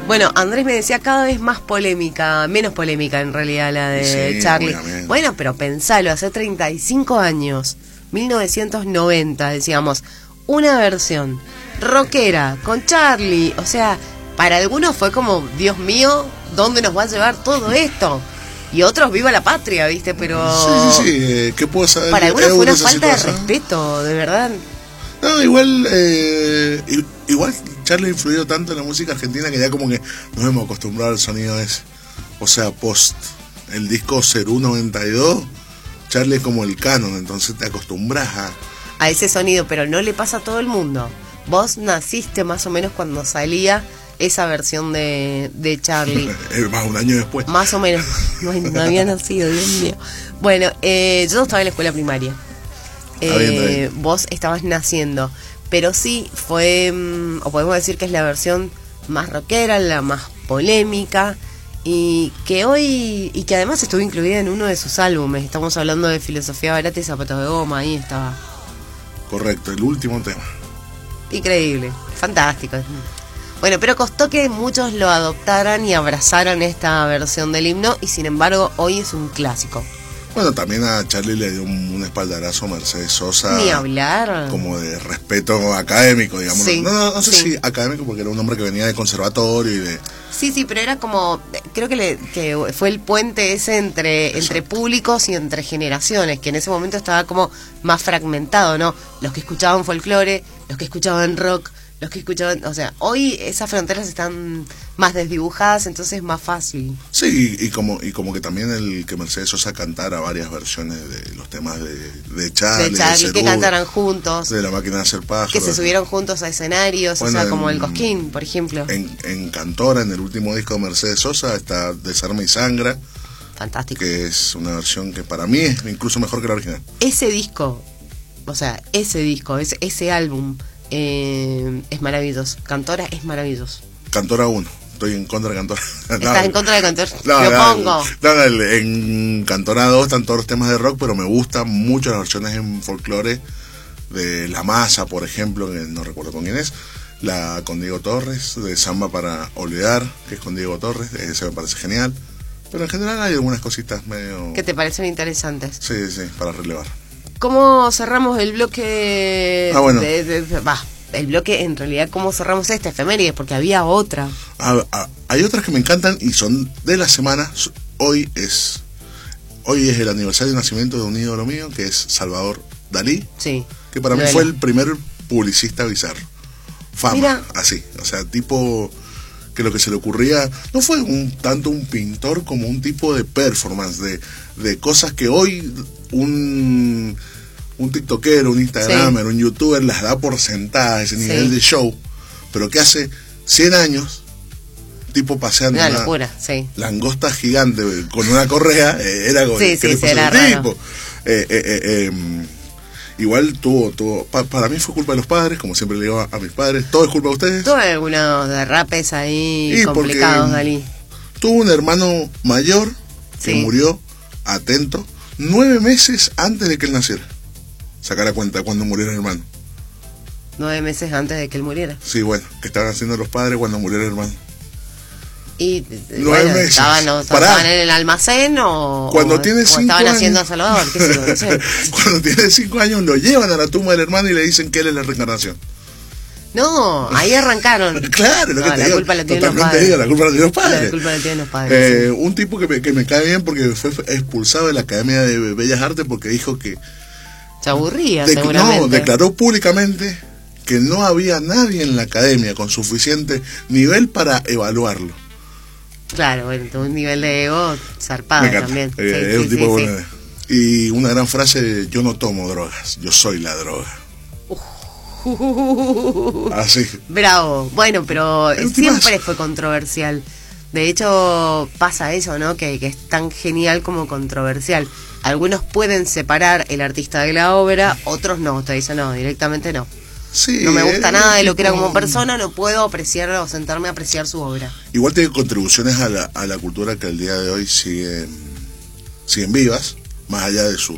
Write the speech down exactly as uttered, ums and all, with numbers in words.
Bueno, Andrés me decía cada vez más polémica, menos polémica en realidad la de Sí, Charlie. obviamente. Bueno, pero pensalo, hace treinta y cinco años, mil novecientos noventa, decíamos, una versión rockera con Charlie. O sea, para algunos fue como, Dios mío, ¿dónde nos va a llevar todo esto? Y otros, viva la patria, ¿viste? Pero Sí, sí, sí. eh, ¿Qué puedo saber? para algunos de fue una esa falta de situación? respeto, de verdad. No, igual, eh, i- igual Charlie ha influido tanto en la música argentina que ya como que nos hemos acostumbrado al sonido ese. O sea, post el disco Cerú noventa y dos, Charlie es como el canon, entonces te acostumbras a... A ese sonido, pero no le pasa a todo el mundo. Vos naciste más o menos cuando salía esa versión de, de Charlie. más un año después. Más o menos. No, no había nacido, Dios mío. Bueno, eh, yo estaba en la escuela primaria. Está bien, está Eh, bien. vos estabas naciendo. Pero sí, fue, mm, o podemos decir que es la versión más rockera, la más polémica, y que hoy, y que además estuvo incluida en uno de sus álbumes. Estamos hablando de Filosofía Barata y Zapatos de Goma, ahí estaba. Correcto, el último tema. Increíble, fantástico. Bueno, pero costó que muchos lo adoptaran y abrazaran esta versión del himno, y sin embargo hoy es un clásico. Bueno, también a Charlie le dio un, un espaldarazo Mercedes Sosa. Ni hablar. Como de respeto académico, digamos. Sí, no, no, no sé sí. si académico, porque era un hombre que venía de conservatorio y de... Sí, sí, pero era como, creo que, le, que fue el puente ese entre, entre públicos y entre generaciones, que en ese momento estaba como más fragmentado, ¿no? Los que escuchaban folclore, los que escuchaban rock, los que escuchaban, o sea, hoy esas fronteras están más desdibujadas, entonces es más fácil. Sí, y, y como y como que también el que Mercedes Sosa cantara varias versiones de los temas de, de Charlie, De Charlie, de que Cerú, cantaran juntos, de La Máquina de Hacer Pájaros. que se subieron juntos a escenarios, Bueno, o sea, como en- el Cosquín, por ejemplo. En, en Cantora, en el último disco de Mercedes Sosa, está Desarma y Sangra, Fantástico. que es una versión que para mí es incluso mejor que la original. Ese disco, o sea, ese disco, ese, ese álbum eh, es maravilloso. Cantora es maravilloso. Cantora uno, estoy en contra de Cantora. ¿Estás en contra de Cantora? No, Lo no, pongo. no, no, el- en Cantora dos están todos los temas de rock, pero me gustan mucho las versiones en folclore de La Masa, por ejemplo, que no recuerdo con quién es, la con Diego Torres, de Samba para Olvidar, que es con Diego Torres, ese me parece genial, pero en general hay algunas cositas medio... Que te parecen interesantes. Sí, sí, para relevar. ¿Cómo cerramos el bloque? Ah, bueno. de- de- de- va, el bloque, en realidad, ¿cómo cerramos esta efeméride? Porque había otra. Ah, ah, hay otras que me encantan y son de la semana. Hoy es hoy es el aniversario de nacimiento de un ídolo mío, que es Salvador Dalí, Sí. que para mí Duele. fue el primer publicista bizarro. Fama, Mira. así, o sea, tipo que lo que se le ocurría no fue un tanto un pintor como un tipo de performance, de, de cosas que hoy un, un tiktokero, un instagramer, un youtuber las da por sentadas, ese Sí. nivel de show, pero que hace cien años, tipo paseando Una una locura, sí. langosta gigante con una correa, eh, era como, Sí, ¿qué sí, le sí, pasa a era este raro. tipo? Eh, eh, eh, eh, igual tuvo, tuvo pa- para mí fue culpa de los padres, como siempre le digo a, a mis padres, todo es culpa de ustedes. Tuve algunos derrapes ahí Y complicados, porque- Dalí. Tuvo un hermano mayor que Sí. murió, atento, nueve meses antes de que él naciera. Sacar a cuenta cuando murió el hermano. Nueve meses antes de que él muriera. Sí, bueno, que estaban haciendo los padres cuando murió el hermano. Y Nueve bueno, meses. estaban, o- Pará. estaban en el almacén o, Cuando o- tiene o cinco estaban años. haciendo a Salvador, qué sé yo, no sé. Cuando tiene cinco años lo llevan a la tumba del hermano y le dicen que él es la reencarnación. No, ahí arrancaron. Claro, lo que No, te la digo, culpa la tienen los totalmente padres. digo, la culpa la tienen los padres. La culpa la tienen los padres. Eh, sí. un tipo que me, que me cae bien porque fue expulsado de la Academia de Bellas Artes porque dijo que Se aburría, de- seguramente. no, declaró públicamente que no había nadie en la academia con suficiente nivel para evaluarlo. Claro, bueno, tuvo un nivel de ego zarpado Me encanta. también. Eh, Sí, es un sí, tipo sí, bueno. Y una gran frase: yo no tomo drogas, yo soy la droga. sí. Así. Bravo. Bueno, pero Es un siempre tipazo. fue controversial. De hecho, pasa eso, ¿no? Que, que es tan genial como controversial. Algunos pueden separar el artista de la obra, otros no. Te dicen, no, directamente no. Sí, No me gusta es nada de lo que era tipo- como persona, no puedo apreciar o sentarme a apreciar su obra. Igual tiene contribuciones a la, a la cultura que al día de hoy siguen, siguen vivas, más allá de sus